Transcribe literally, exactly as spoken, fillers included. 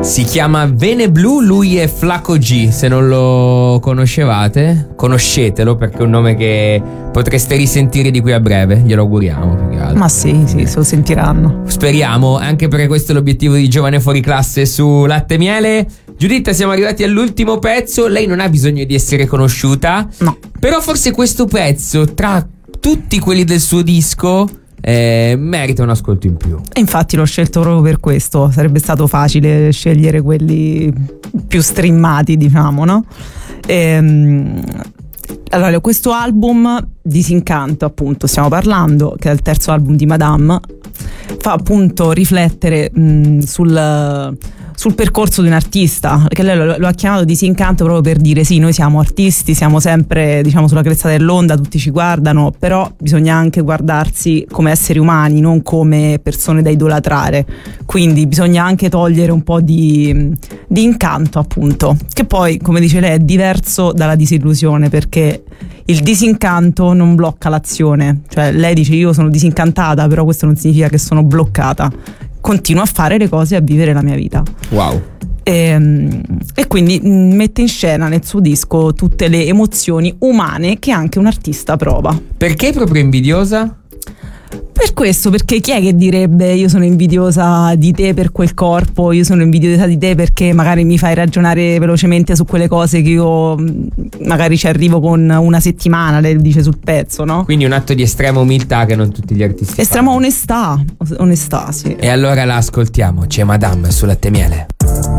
Si chiama Vene Blu, lui è Flaco G. Se non lo conoscevate, conoscetelo, perché è un nome che potreste risentire di qui a breve. Glielo auguriamo più che altro. Ma sì, sì, se lo sentiranno. Speriamo, anche perché questo è l'obiettivo di Giovane Fuori Classe su Latte e Miele. Giuditta, siamo arrivati all'ultimo pezzo. Lei non ha bisogno di essere conosciuta, no. Però forse questo pezzo, tra tutti quelli del suo disco, Eh, merita un ascolto in più. E infatti l'ho scelto proprio per questo. Sarebbe stato facile scegliere quelli più streamati, diciamo, no? Ehm, allora, questo album Disincanto, appunto, stiamo parlando, che è il terzo album di Madame, fa appunto riflettere mh, sul sul percorso di un artista, che lei lo, lo ha chiamato Disincanto proprio per dire sì, noi siamo artisti, siamo sempre, diciamo, sulla cresta dell'onda, tutti ci guardano, però bisogna anche guardarsi come esseri umani, non come persone da idolatrare, quindi bisogna anche togliere un po' di, di incanto, appunto, che poi, come dice lei, è diverso dalla disillusione, perché il disincanto non blocca l'azione, cioè lei dice io sono disincantata, però questo non significa che sono bloccata, continuo a fare le cose e a vivere la mia vita. Wow. E, e quindi mette in scena nel suo disco tutte le emozioni umane che anche un artista prova. Perché proprio invidiosa? Per questo, perché chi è che direbbe io sono invidiosa di te per quel corpo, io sono invidiosa di te perché magari mi fai ragionare velocemente su quelle cose che io magari ci arrivo con una settimana, lei dice sul pezzo, no? Quindi un atto di estrema umiltà che non tutti gli artisti estrema fanno. onestà, onestà, sì. E allora la ascoltiamo, c'è Madame su Latte e Miele.